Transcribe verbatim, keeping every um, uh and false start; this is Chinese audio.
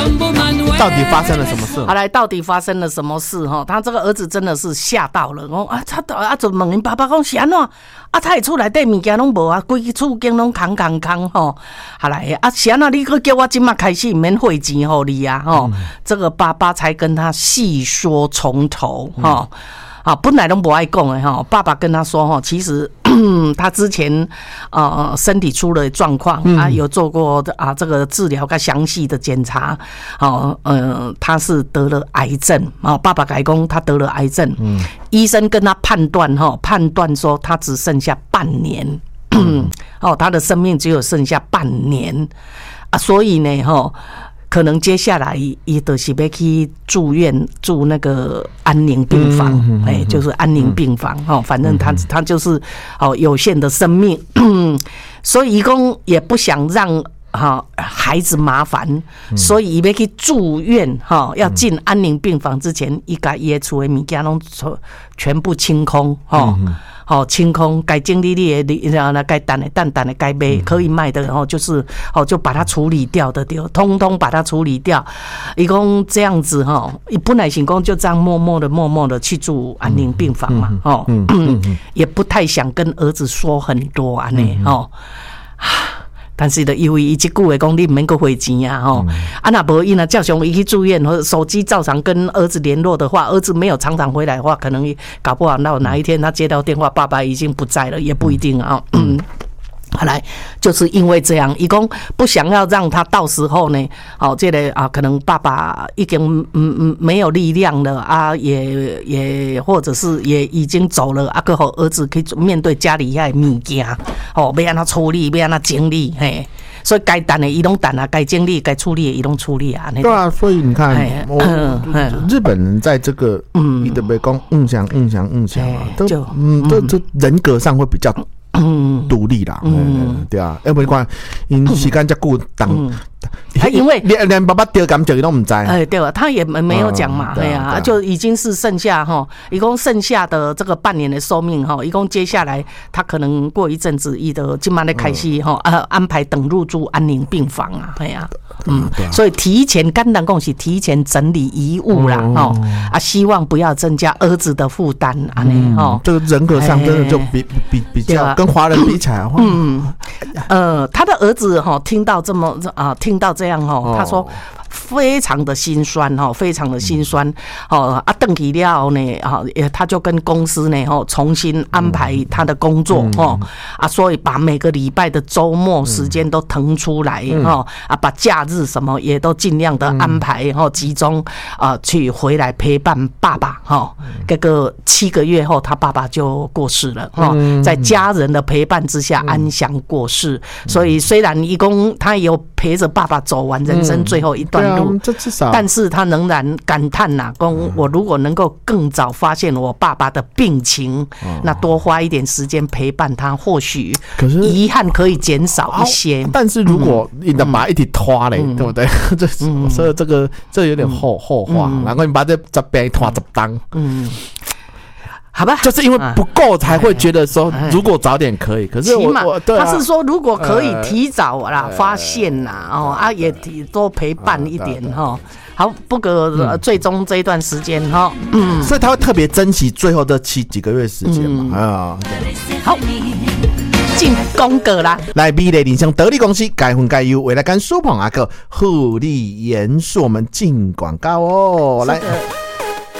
到底发生了什么事？ 好来，到底发生了什么事？哈，他这个儿子真的是吓到了。哦啊，他啊就问因爸爸讲是安怎？啊，他的厝内底物件拢无啊，规个厝间拢空空空吼。好来啊，是安怎？你搁叫我今麦开始免汇钱互你啊？吼、嗯，这个爸爸才跟他细说从头哈。嗯啊，本来都不爱讲的哈，爸爸跟他说哈，其实他之前呃身体出了状况啊，有做过啊这个治疗跟详细的检查，哦呃他是得了癌症啊，爸爸改讲他得了癌症，嗯，医生跟他判断哈，判断说他只剩下半年，哦，他的生命只有剩下半年啊，所以呢哈。可能接下来也都是要去住院住那个安宁病房，哎、欸，就是安宁病房哦，反正他他就是哦有限的生命，所以一共也不想让哈孩子麻烦，所以要去住院哈，要进安宁病房之前，伊甲伊的厝的物件拢全部清空哈。哦，清空，该经历的，然后该等的等，等的该卖可以卖的，然后就是哦，就把它处理掉的，对，通通把它处理掉。一共这样子哈，一本来想讲就这样默默的、默默的去住安宁病房嘛，哦，也不太想跟儿子说很多安尼哦。但是的，因为伊即句话讲，你唔免搁汇钱啊，吼、嗯，啊那无伊那照常伊去住院，或手机照常跟儿子联络的话，儿子没有常常回来的话，可能搞不好到哪一天他接到电话，爸爸已经不在了，也不一定啊。嗯后来就是因为这样，一共不想要让他到时候呢，哦，这个啊，可能爸爸已经嗯嗯没有力量了啊，也也或者是也已经走了啊，个好儿子可以面对家里遐物件，哦，要安怎处理，要安怎整理，嘿。所以该等的伊拢等啊，该经历、该处理的伊拢处理啊。 对啊，所以你看，日本人在这个，嗯，你都别讲，嗯想嗯想嗯想啊，都嗯都都人格上会比较独立啦，嗯，对啊，要不然因时间这久当。 他因为连连爸爸丢感觉都唔知， 哎，对了，他也没有讲嘛，对啊，就已经是剩下哈，一共剩下的这个半年的寿命哈，一共接下来他可能过一阵子，伊的今晚的开始哈，呃，安排等入住安宁病房啊，对啊，嗯，所以提前简单讲是提前整理遗物啦，哈，啊，希望不要增加儿子的负担啊，呢，哈， 这个人格上真的就比比比较跟华人比起来，嗯， 呃，他的儿子哈听到这么啊听。听到这样哦，他说非常的心酸哈，非常的心酸哦啊，邓起了呢啊，他就跟公司呢哦重新安排他的工作哦啊，所以把每个礼拜的周末时间都腾出来哦啊，把假日什么也都尽量的安排哦，集中啊去回来陪伴爸爸哈。这个七个月后，他爸爸就过世了哈，在家人的陪伴之下安详过世。所以虽然一共他有陪着爸爸走完人生最后一段路，嗯啊、但是他仍然感叹呐、啊，说我如果能够更早发现我爸爸的病情，嗯、那多花一点时间陪伴他，或许遗憾可以减少一些。 但是如果你的把一起拖嘞，嗯、对不对？这、嗯、所以这个这有点后后话，嗯、然后你把这这边拖十当，嗯。 好吧， 就是因为不够才会觉得说，如果早点可以。可是我，我他是说，如果可以提早啦发现啦，哦啊，也多陪伴一点哈。好，不过最终这一段时间哈， 嗯，所以他会特别珍惜最后这七几个月时间嘛。啊， 好。进公告啦！ 来，美丽人生得力公司该分该优，为了跟苏鹏阿哥护理严肃，我们进广告哦。来。